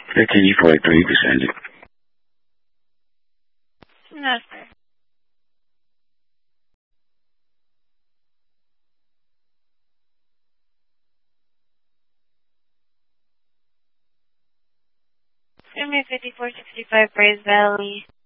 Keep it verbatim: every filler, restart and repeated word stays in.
Continue for like three percent. No, sir. M A fifty-four sixty-five Praise Valley.